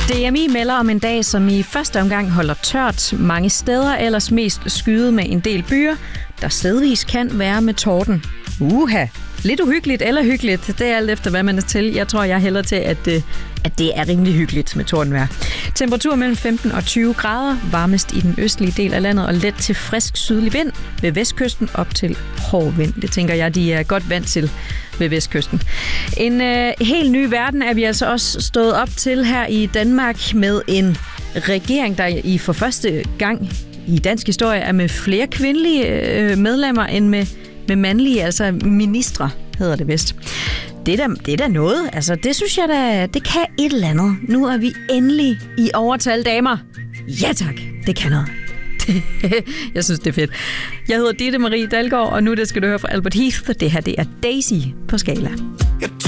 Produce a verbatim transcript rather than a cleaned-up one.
D M I melder om en dag, som i første omgang holder tørt mange steder, ellers mest skyet med en del byer, der stedvis kan være med torden. Uha! Lidt uhyggeligt eller hyggeligt, det er alt efter, hvad man er til. Jeg tror, jeg hælder til, at, at det er rimelig hyggeligt med tordenvejr. Temperatur mellem femten og tyve grader, varmest i den østlige del af landet og let til frisk sydlig vind. Ved vestkysten op til hård vind. Det tænker jeg, de er godt vant til ved vestkysten. En øh, helt ny verden er vi altså også stået op til her i Danmark med en regering, der i for første gang i dansk historie er med flere kvindelige øh, medlemmer end med med mandlige, altså ministre, hedder det vist. Det er da, det er da noget. Altså, det synes jeg da, det kan et eller andet. Nu er vi endelig i overtal, damer. Ja tak, det kan noget. Jeg synes, det er fedt. Jeg hedder Ditte Marie Dalgaard, og nu det skal du høre fra Albert Heath. Det her, det er Daisy på Skala.